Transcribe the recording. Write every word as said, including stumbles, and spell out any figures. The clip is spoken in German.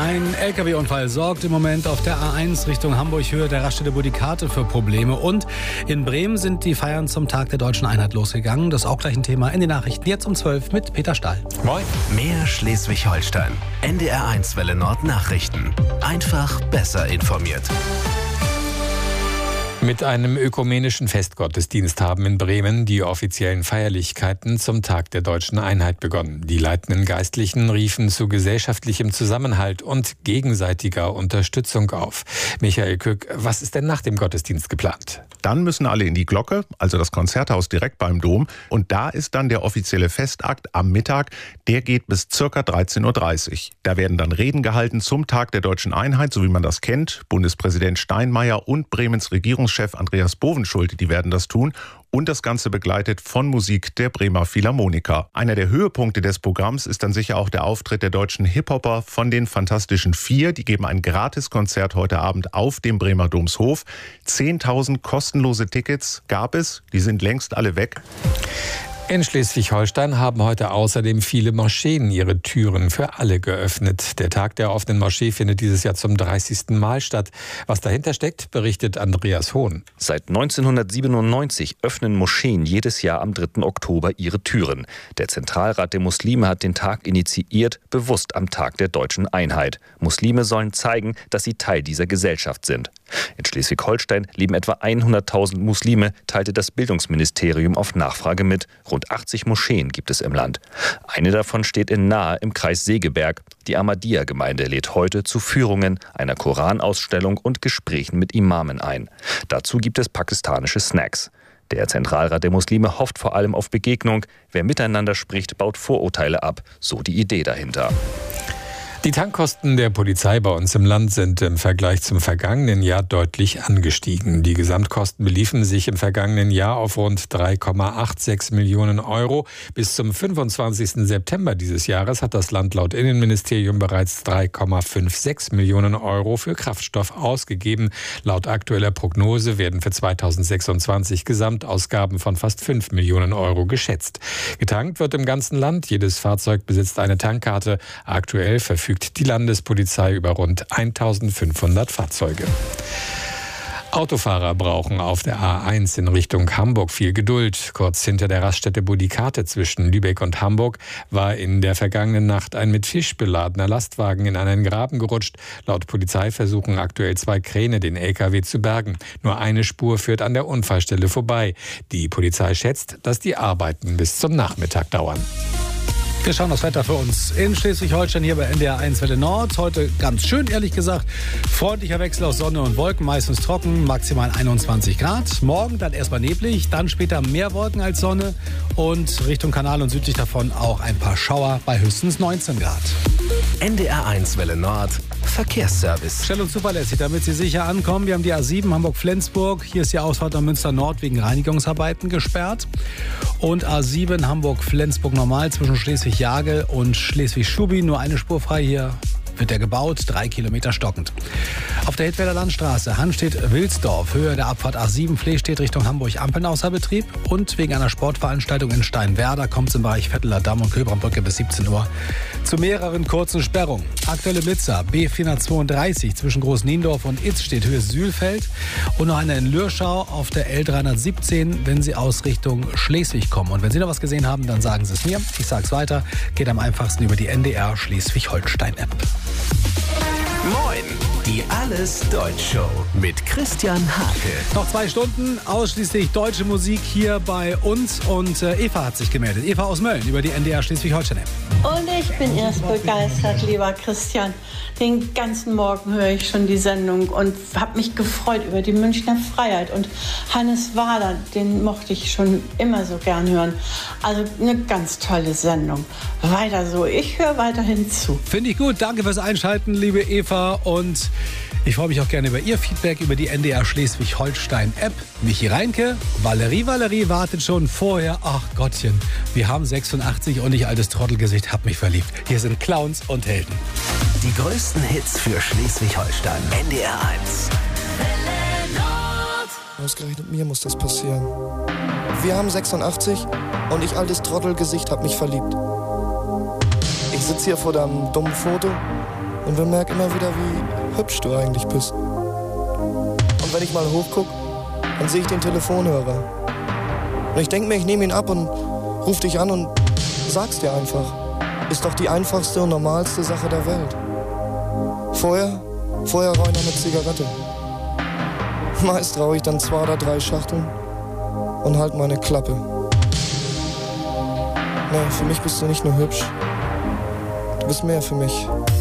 Ein L K W-Unfall sorgt im Moment auf der A eins Richtung Hamburg Höhe der Raststätte Budikate für Probleme. Und in Bremen sind die Feiern zum Tag der Deutschen Einheit losgegangen. Das ist auch gleich ein Thema in den Nachrichten. Jetzt um zwölf mit Peter Stahl. Moin. Mehr Schleswig-Holstein. N D R eins Welle Nord Nachrichten. Einfach besser informiert. Mit einem ökumenischen Festgottesdienst haben in Bremen die offiziellen Feierlichkeiten zum Tag der Deutschen Einheit begonnen. Die leitenden Geistlichen riefen zu gesellschaftlichem Zusammenhalt und gegenseitiger Unterstützung auf. Michael Kück, was ist denn nach dem Gottesdienst geplant? Dann müssen alle in die Glocke, also das Konzerthaus direkt beim Dom. Und da ist dann der offizielle Festakt am Mittag. Der geht bis ca. dreizehn Uhr dreißig. Da werden dann Reden gehalten zum Tag der Deutschen Einheit, so wie man das kennt. Bundespräsident Steinmeier und Bremens Regierungschef Andreas Bovenschulte, die werden das tun. Und das Ganze begleitet von Musik der Bremer Philharmoniker. Einer der Höhepunkte des Programms ist dann sicher auch der Auftritt der deutschen Hip-Hopper von den Fantastischen Vier. Die geben ein Gratiskonzert heute Abend auf dem Bremer Domshof. zehntausend kostenlose Tickets gab es, die sind längst alle weg. In Schleswig-Holstein haben heute außerdem viele Moscheen ihre Türen für alle geöffnet. Der Tag der offenen Moschee findet dieses Jahr zum dreißigsten Mal statt. Was dahinter steckt, berichtet Andreas Hohn. Seit neunzehnhundertsiebenundneunzig öffnen Moscheen jedes Jahr am dritten Oktober ihre Türen. Der Zentralrat der Muslime hat den Tag initiiert, bewusst am Tag der Deutschen Einheit. Muslime sollen zeigen, dass sie Teil dieser Gesellschaft sind. In Schleswig-Holstein leben etwa hunderttausend Muslime, teilte das Bildungsministerium auf Nachfrage mit. Rund achtzig Moscheen gibt es im Land. Eine davon steht in Nahe im Kreis Segeberg. Die Ahmadiyya-Gemeinde lädt heute zu Führungen, einer Koranausstellung und Gesprächen mit Imamen ein. Dazu gibt es pakistanische Snacks. Der Zentralrat der Muslime hofft vor allem auf Begegnung. Wer miteinander spricht, baut Vorurteile ab. So die Idee dahinter. Die Tankkosten der Polizei bei uns im Land sind im Vergleich zum vergangenen Jahr deutlich angestiegen. Die Gesamtkosten beliefen sich im vergangenen Jahr auf rund drei Komma sechsundachtzig Millionen Euro. Bis zum fünfundzwanzigsten September dieses Jahres hat das Land laut Innenministerium bereits drei Komma sechsundfünfzig Millionen Euro für Kraftstoff ausgegeben. Laut aktueller Prognose werden für zweitausendsechsundzwanzig Gesamtausgaben von fast fünf Millionen Euro geschätzt. Getankt wird im ganzen Land. Jedes Fahrzeug besitzt eine Tankkarte. Aktuell verfügt die Landespolizei über rund eintausendfünfhundert Fahrzeuge. Autofahrer brauchen auf der A eins in Richtung Hamburg viel Geduld. Kurz hinter der Raststätte Budikate zwischen Lübeck und Hamburg war in der vergangenen Nacht ein mit Fisch beladener Lastwagen in einen Graben gerutscht. Laut Polizei versuchen aktuell zwei Kräne, den L K W zu bergen. Nur eine Spur führt an der Unfallstelle vorbei. Die Polizei schätzt, dass die Arbeiten bis zum Nachmittag dauern. Wir schauen das Wetter für uns in Schleswig-Holstein hier bei N D R eins Welle Nord. Heute ganz schön, ehrlich gesagt. Freundlicher Wechsel aus Sonne und Wolken, meistens trocken, maximal einundzwanzig Grad. Morgen dann erstmal neblig, dann später mehr Wolken als Sonne und Richtung Kanal und südlich davon auch ein paar Schauer bei höchstens neunzehn Grad. N D R eins Welle Nord Verkehrsservice. Schnell und zuverlässig, damit Sie sicher ankommen. Wir haben die A sieben Hamburg-Flensburg. Hier ist die Ausfahrt nach Münster Nord wegen Reinigungsarbeiten gesperrt. Und A sieben Hamburg-Flensburg normal zwischen Schleswig-Jagel und Schleswig-Schubi. Nur eine Spur frei hier. Wird der gebaut, drei Kilometer stockend. Auf der Hittweiler Landstraße, Hanstedt-Wilsdorf, Höhe der Abfahrt A sieben, Flehstedt Richtung Hamburg, Ampeln außer Betrieb. Und wegen einer Sportveranstaltung in Steinwerder kommt es im Bereich Vetteler Damm und Köbrandbrücke bis siebzehn Uhr zu mehreren kurzen Sperrungen. Aktuelle Blitzer, B vierhundertzweiunddreißig zwischen Groß-Niendorf und Itzstedt, Höhe Sühlfeld. Und noch eine in Lürschau auf der L dreihundertsiebzehn, wenn Sie aus Richtung Schleswig kommen. Und wenn Sie noch was gesehen haben, dann sagen Sie es mir. Ich sage es weiter. Geht am einfachsten über die N D R Schleswig-Holstein-App. Moin, die Alles Deutsch Show mit Christian Hake. Noch zwei Stunden, ausschließlich deutsche Musik hier bei uns. Und äh, Eva hat sich gemeldet. Eva aus Mölln über die N D R Schleswig-Holstein-App. Und ich bin erst begeistert, lieber Christian. Den ganzen Morgen höre ich schon die Sendung und habe mich gefreut über die Münchner Freiheit. Und Hannes Wader, den mochte ich schon immer so gern hören. Also eine ganz tolle Sendung. Weiter so, ich höre weiterhin zu. Finde ich gut, danke fürs Einschalten, liebe Eva. Und ich freue mich auch gerne über Ihr Feedback über die N D R Schleswig-Holstein-App. Michi Reinke, Valerie, Valerie wartet schon vorher. Ach Gottchen, wir haben sechsundachtzig und ich altes Trottelgesicht hab mich verliebt. Hier sind Clowns und Helden. Die größten Hits für Schleswig-Holstein. N D R eins. Ausgerechnet mir muss das passieren. Wir haben sechsundachtzig und ich altes Trottelgesicht hab mich verliebt. Ich sitze hier vor deinem dummen Foto und bemerke immer wieder, wie hübsch du eigentlich bist. Und wenn ich mal hochguck, dann sehe ich den Telefonhörer. Und ich denke mir, ich nehme ihn ab und ruf dich an und sag's dir einfach. Ist doch die einfachste und normalste Sache der Welt. Vorher, vorher rauche ich noch eine Zigarette. Meist rauche ich dann zwei oder drei Schachteln und halt meine Klappe. Nee, für mich bist du nicht nur hübsch. Du bist mehr für mich.